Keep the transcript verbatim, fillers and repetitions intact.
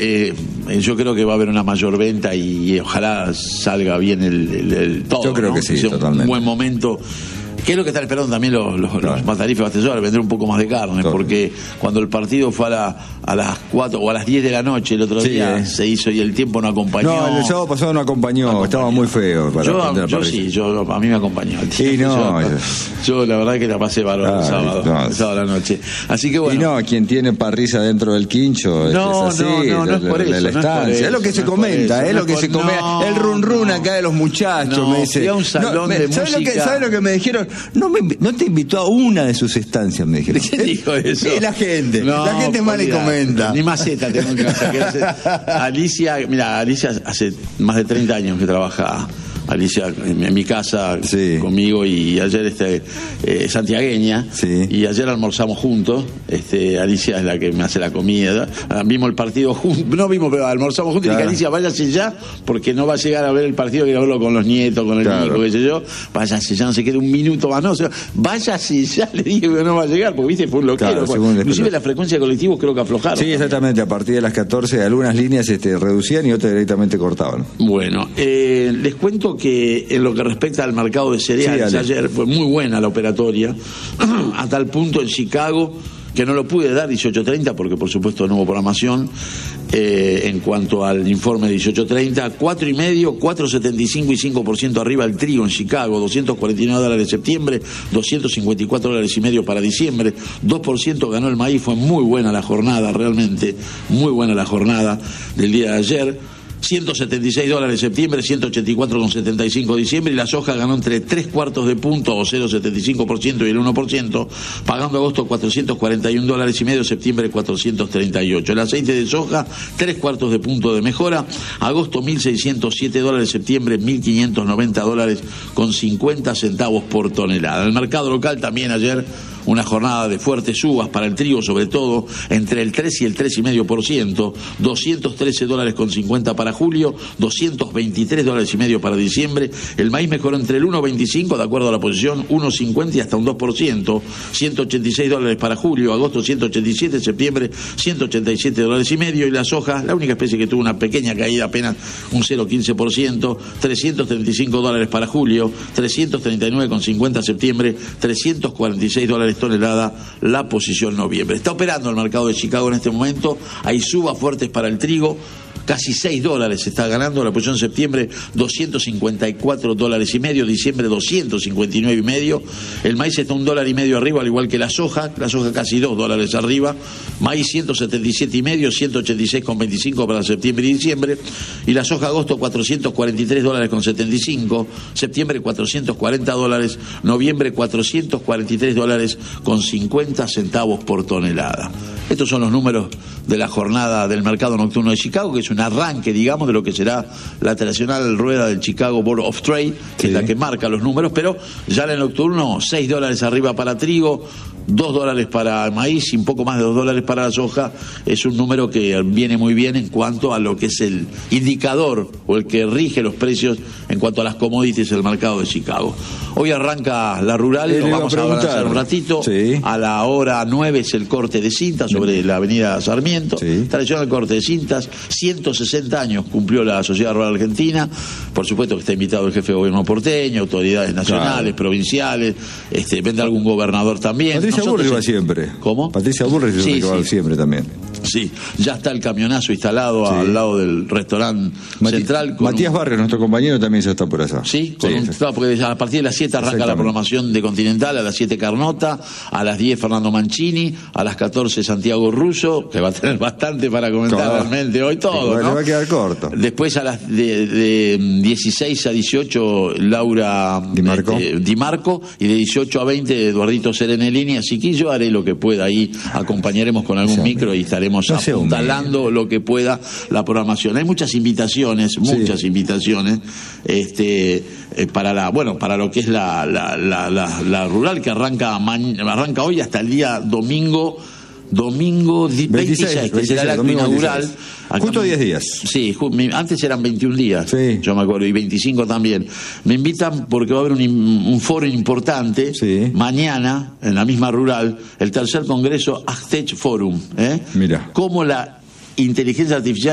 eh, yo creo que va a haber una mayor venta y, y ojalá salga bien el, el, el todo. Yo creo ¿no? que sí, que sea totalmente. un buen momento. ¿Qué es lo que están esperando también los, los, Claro. los matarifes abastecedores? Vender un poco más de carne, Claro. porque cuando el partido fue a, la, a las cuatro o a las diez de la noche el otro Sí, día eh. se hizo y el tiempo no acompañó. No, el sábado pasado no acompañó, No acompañó. estaba muy feo para Yo, prender la yo parrilla. sí, yo, a mí me acompañó. Sí, no, yo, yo- yo la verdad que la pasé bárbaro el Ay, sábado, no. el sábado a la noche. Así que bueno. Y no, quien tiene parrilla dentro del quincho es, No, es así, no, no, no es la- por la- eso, la no es por estancia. eso, Es lo que no se es por comenta, eso, es no lo que es se por- comenta. no, El run run no. acá de los muchachos, No, me dice. fui a un salón me- de ¿sabes lo que, música? ¿sabes lo que me dijeron? No, me, invi- no te invitó a una de sus estancias, me dijeron. ¿Quién dijo eso? Y la gente, No, la gente mal le olvidate. comenta. Ni maceta tengo que hacer. Alicia, mira, Alicia hace más de treinta años que trabaja. Alicia en, en mi casa Sí. conmigo y ayer este eh, santiagueña Sí. y ayer almorzamos juntos. Este Alicia es la que me hace la comida. Ah, vimos el partido juntos, no vimos, pero almorzamos juntos. Claro. Y dije, Alicia, váyase ya porque no va a llegar a ver el partido, quiero verlo con los nietos, con el Claro. hijo, qué sé yo. Váyase ya, no se quede un minuto más, no. O sea, váyase ya, le dije que no va a llegar porque viste fue un loquero. Claro, Pues, según el inclusive pelotón. la frecuencia de colectivos creo que aflojaron. Sí, exactamente, a partir de las catorce algunas líneas este, reducían y otras directamente cortaban. Bueno, eh, les cuento que en lo que respecta al mercado de cereales, Sí, dale. ayer fue muy buena la operatoria, a tal punto en Chicago que no lo pude dar dieciocho treinta porque por supuesto no hubo programación. Eh, en cuanto al informe de dieciocho treinta, cuatro y medio, cuatro setenta y cinco y cinco por ciento arriba el trigo en Chicago, doscientos cuarenta y nueve dólares septiembre, doscientos cincuenta y cuatro dólares y medio para diciembre, dos por ciento ganó el maíz. Fue muy buena la jornada, realmente muy buena la jornada del día de ayer. ciento setenta y seis dólares septiembre, ciento ochenta y cuatro con setenta y cinco diciembre, y la soja ganó entre tres cuartos de punto o cero coma setenta y cinco por ciento y el uno por ciento, pagando agosto cuatrocientos cuarenta y un dólares y medio, septiembre cuatrocientos treinta y ocho. El aceite de soja, tres cuartos de punto de mejora, agosto mil seiscientos siete dólares, septiembre mil quinientos noventa dólares con cincuenta centavos por tonelada. El mercado local también ayer una jornada de fuertes subas para el trigo, sobre todo entre el tres y el tres coma cinco por ciento, doscientos trece dólares con cincuenta para julio, doscientos veintitrés dólares y medio para diciembre. El maíz mejoró entre el uno coma veinticinco de acuerdo a la posición, uno coma cincuenta y hasta un dos por ciento, ciento ochenta y seis dólares para julio, agosto ciento ochenta y siete, septiembre ciento ochenta y siete dólares y medio, y la soja, la única especie que tuvo una pequeña caída, apenas un cero coma quince por ciento, trescientos treinta y cinco dólares para julio, trescientos treinta y nueve con cincuenta septiembre, trescientos cuarenta y seis dólares tonelada la posición noviembre. Está operando el mercado de Chicago en este momento, hay subas fuertes para el trigo, casi seis dólares se está ganando la posición septiembre, doscientos cincuenta y cuatro dólares y medio, diciembre doscientos cincuenta y nueve y medio, el maíz está un dólar y medio arriba, al igual que la soja, la soja casi dos dólares arriba, maíz ciento setenta y siete y medio, ciento ochenta y seis con veinticinco para septiembre y diciembre, y la soja agosto cuatrocientos cuarenta y tres dólares con setenta y cinco, septiembre cuatrocientos cuarenta dólares, noviembre cuatrocientos cuarenta y tres dólares con cincuenta centavos por tonelada. Estos son los números de la jornada del mercado nocturno de Chicago, que es un arranque, digamos, de lo que será la tradicional rueda del Chicago Board of Trade, que Sí. es la que marca los números, pero ya en el nocturno, seis dólares arriba para trigo, dos dólares para maíz y un poco más de dos dólares para la soja. Es un número que viene muy bien en cuanto a lo que es el indicador o el que rige los precios en cuanto a las commodities del mercado de Chicago. Hoy arranca la rural, Eh, lo le iba a vamos a hablar preguntar. un ratito. Sí. A la hora nueve es el corte de cinta sobre la avenida Sarmiento. Sí. Tradicional corte de cintas. ciento sesenta años cumplió la Sociedad Rural Argentina. Por supuesto que está invitado el jefe de gobierno porteño, autoridades nacionales, Claro. provinciales. Este, vendrá algún gobernador también. Patricia Nosotros Bullrich va en- siempre. ¿Cómo? Patricia Bullrich es Sí, la que va sí. siempre también. Sí, ya está el camionazo instalado Sí. al lado del restaurante Mati- central. con Matías un- Barrios, nuestro compañero, también ya está por allá. Sí, con un- exacto. no, porque a partir de las siete arranca la Exactamente. programación de Continental, a las siete Carnota, a las diez Fernando Mancini, a las catorce Santiago Russo, que va a tener bastante para comentar Todo. realmente hoy todo, Le ¿no? va a quedar corto. Después a las de, de dieciséis a dieciocho Laura Di Marco. este, Di Marco, y de dieciocho a veinte Eduardito Serenelini, así que yo haré lo que pueda ahí, acompañaremos con algún No sea micro y estaremos No sea apuntalando lo que pueda la programación. Hay muchas invitaciones, muchas invitaciones, este eh, para la, bueno, para lo que es la la, la, la, la rural, que arranca ma- arranca hoy hasta el día domingo. Domingo di- veintiséis, veintiséis, que será el acto domingo inaugural. veintiséis. Acá- Justo diez días. Sí, ju- mi- antes eran veintiún días, Sí. yo me acuerdo, y veinticinco también. Me invitan porque va a haber un, im- un foro importante Sí. mañana, en la misma rural, el tercer congreso Agtech Forum. ¿eh? Mirá. Cómo la inteligencia artificial